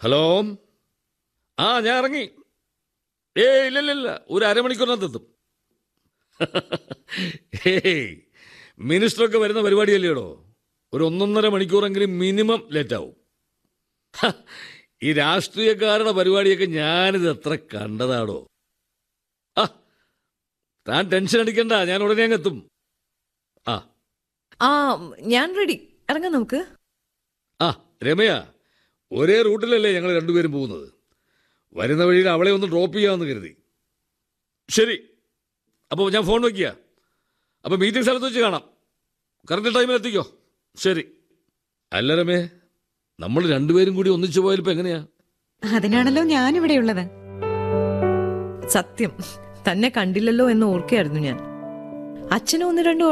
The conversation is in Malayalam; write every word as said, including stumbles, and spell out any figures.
ഹലോ. ആ ഞാൻ ഇറങ്ങി. ഏ ഇല്ലല്ല, ഒരു അരമണിക്കൂറിനകത്ത് എത്തും. ഏയ് മിനിസ്റ്ററൊക്കെ വരുന്ന പരിപാടിയല്ലേടോ, ഒരു ഒന്നൊന്നര മണിക്കൂറെങ്കിലും മിനിമം ലേറ്റാവും. ഈ രാഷ്ട്രീയക്കാരുടെ പരിപാടിയൊക്കെ ഞാനിത് എത്ര കണ്ടതാടോ. ആ താൻ ടെൻഷൻ അടിക്കണ്ട, ഞാൻ ഉടനെ അങ്ങ് എത്തും. ആ ആ ഞാൻ റെഡി, ഇറങ്ങാം നമുക്ക്. ആ രമയ, ഒരേ റൂട്ടിലല്ലേ ഞങ്ങൾ രണ്ടുപേരും പോകുന്നത്. വരുന്ന വഴിയിൽ അവളെ ഒന്ന് ഡ്രോപ്പ് ചെയ്യാമെന്ന് കരുതി. ശരി, അപ്പോൾ ഞാൻ ഫോൺ വയ്ക്കുക. അപ്പോൾ മീറ്റിംഗ് സ്ഥലത്ത് വെച്ച് കാണാം. കറക്റ്റ് ടൈമിൽ എത്തിക്കോ. ശരി. അല്ല രമേ, നമ്മൾ രണ്ടുപേരും കൂടി ഒന്നിച്ചു പോയാൽ ഇപ്പം എങ്ങനെയാ? അതിനാണല്ലോ ഞാനിവിടെ ഉള്ളത്. സത്യം, തന്നെ കണ്ടില്ലല്ലോ എന്ന് ഓർക്കുകയായിരുന്നു ഞാൻ. അച്ഛനും ഒന്ന് രണ്ട്